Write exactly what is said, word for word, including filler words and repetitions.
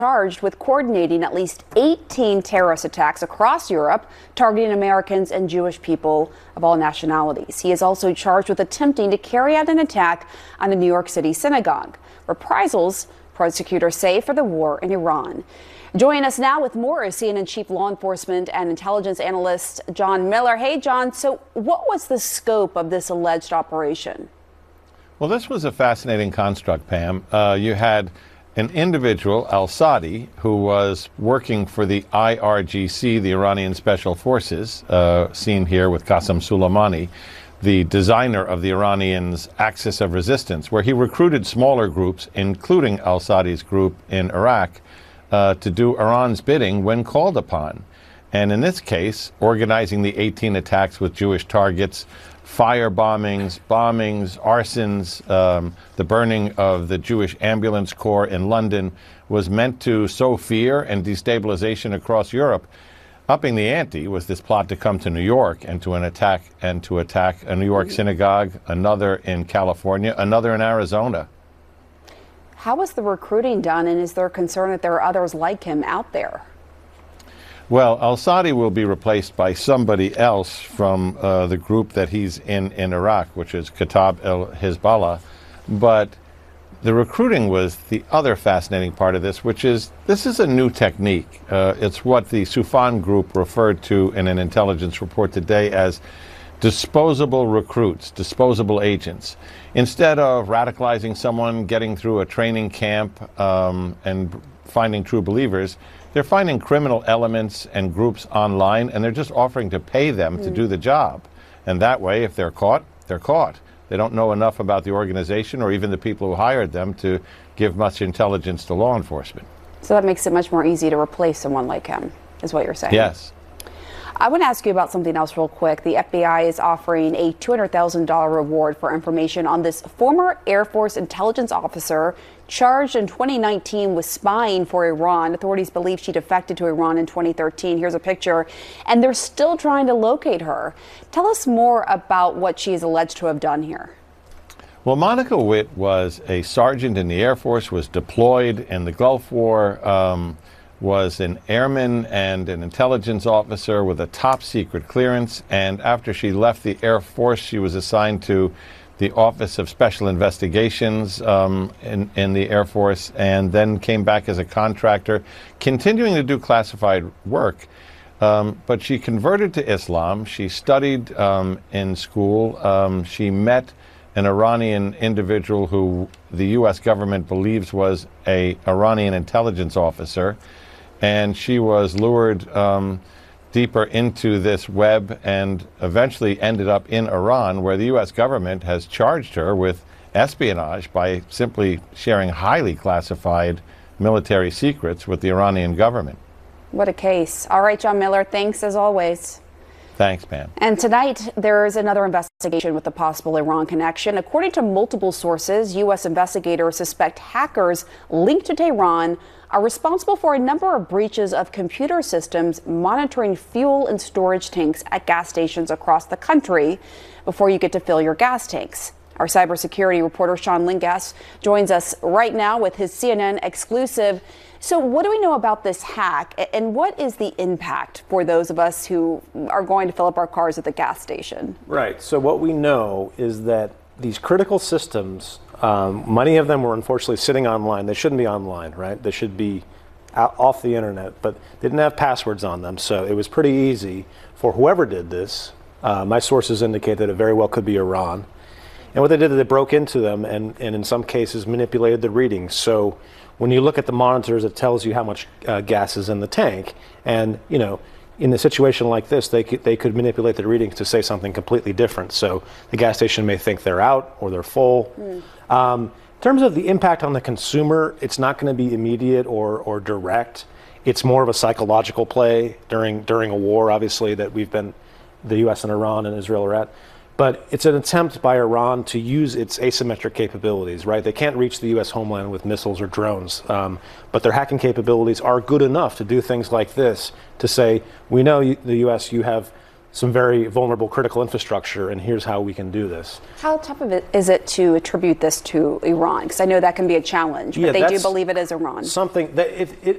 charged with coordinating at least eighteen terrorist attacks across Europe, targeting Americans and Jewish people of all nationalities. He is also charged with attempting to carry out an attack on a New York City synagogue. Reprisals, prosecutors say, for the war in Iran. Joining us now with more is C N N Chief Law Enforcement and Intelligence Analyst John Miller. Hey, John, so what was the scope of this alleged operation? Well, this was a fascinating construct, Pam. Uh, you had an individual, al-Saadi, who was working for the I R G C, the Iranian Special Forces, uh, seen here with Qasem Soleimani, the designer of the Iranians' Axis of Resistance, where he recruited smaller groups, including al-Saadi's group in Iraq, uh, to do Iran's bidding when called upon. And in this case, organizing the eighteen attacks with Jewish targets, fire bombings, bombings, arsons, um, the burning of the Jewish Ambulance Corps in London was meant to sow fear and destabilization across Europe. Upping the ante was this plot to come to New York and to an attack and to attack a New York synagogue, another in California, another in Arizona. How was the recruiting done, and is there concern that there are others like him out there? Well, al-Saadi will be replaced by somebody else from uh, the group that he's in in Iraq, which is Kataib el-Hezbollah. But the recruiting was the other fascinating part of this, which is this is a new technique. Uh, it's what the Soufan group referred to in an intelligence report today as disposable recruits, disposable agents. Instead of radicalizing someone, getting through a training camp, um, and finding true believers, they're finding criminal elements and groups online, and they're just offering to pay them mm. to do the job. And that way, if they're caught, they're caught. They don't know enough about the organization or even the people who hired them to give much intelligence to law enforcement. So that makes it much more easy to replace someone like him, is what you're saying? Yes. I want to ask you about something else real quick. The F B I is offering a two hundred thousand dollars reward for information on this former Air Force intelligence officer charged in twenty nineteen with spying for Iran. Authorities believe she defected to Iran in twenty thirteen. Here's a picture, and they're still trying to locate her. Tell us more about what she is alleged to have done here. Well, Monica Witt was a sergeant in the Air Force, was deployed in the Gulf War, um, was an airman and an intelligence officer with a top secret clearance. And after she left the Air Force, she was assigned to the Office of Special Investigations um, in, in the Air Force, and then came back as a contractor, continuing to do classified work. Um, but she converted to Islam. She studied um, in school. Um, she met an Iranian individual who the U S government believes was a Iranian intelligence officer. And she was lured um, deeper into this web and eventually ended up in Iran, where the U S government has charged her with espionage by simply sharing highly classified military secrets with the Iranian government. What a case. All right, John Miller, thanks as always. Thanks, Pam. And tonight, there is another investigation with a possible Iran connection. According to multiple sources, U S investigators suspect hackers linked to Tehran are responsible for a number of breaches of computer systems monitoring fuel and storage tanks at gas stations across the country before you get to fill your gas tanks. Our cybersecurity reporter Sean Lingas joins us right now with his C N N exclusive. So what do we know about this hack, and what is the impact for those of us who are going to fill up our cars at the gas station? Right. So what we know is that these critical systems, um, many of them were unfortunately sitting online. They shouldn't be online, right? They should be out, off the internet, but they didn't have passwords on them. So it was pretty easy for whoever did this. Uh, my sources indicate that it very well could be Iran. And what they did is they broke into them and, and in some cases manipulated the readings. So when you look at the monitors, it tells you how much uh, gas is in the tank. And, you know, in a situation like this, they could, they could manipulate the readings to say something completely different. So the gas station may think they're out or they're full. Mm. Um, in terms of the impact on the consumer, it's not going to be immediate or, or direct. It's more of a psychological play during, during a war, obviously, that we've been, the U S and Iran and Israel are at. But it's an attempt by Iran to use its asymmetric capabilities, right? They can't reach the U S homeland with missiles or drones, um, but their hacking capabilities are good enough to do things like this, to say, we know you, the U S, you have some very vulnerable critical infrastructure, and here's how we can do this. How tough of it is it to attribute this to Iran? Because I know that can be a challenge, but Yeah, they do that's believe it is Iran. Something that it, it